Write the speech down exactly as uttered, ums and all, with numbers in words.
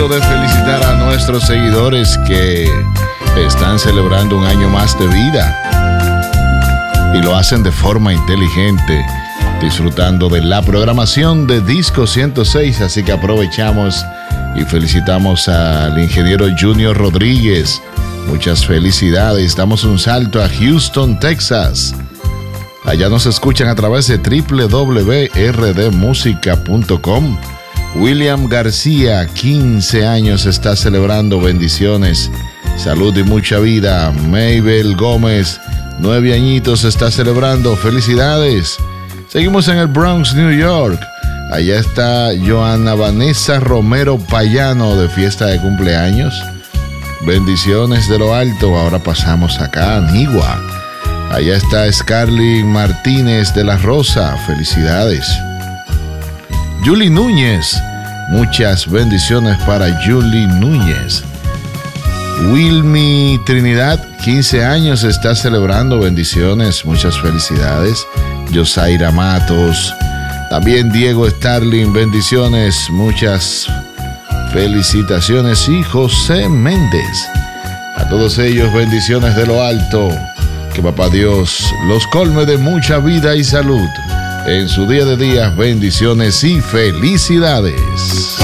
momento de felicitar a nuestros seguidores que están celebrando un año más de vida y lo hacen de forma inteligente, disfrutando de la programación de Disco ciento seis. Así que aprovechamos y felicitamos al ingeniero Junior Rodríguez. Muchas felicidades. Damos un salto a Houston, Texas. Allá nos escuchan a través de doble u doble u doble u punto r d música punto com. William García, quince años, está celebrando. Bendiciones, salud y mucha vida. Maybel Gómez, nueve añitos, está celebrando. Felicidades. Seguimos en el Bronx, New York. Allá está Joana Vanessa Romero Payano, de fiesta de cumpleaños. Bendiciones de lo alto. Ahora pasamos acá a Anigua. Allá está Scarlett Martínez de la Rosa. Felicidades. Julie Núñez. Muchas bendiciones para Julie Núñez. Wilmy Trinidad, quince años, está celebrando. Bendiciones, muchas felicidades. Yosaira Matos. También Diego Starling, bendiciones, muchas felicitaciones. Y José Méndez. A todos ellos, bendiciones de lo alto. Que Papá Dios los colme de mucha vida y salud en su día de días. Bendiciones y felicidades.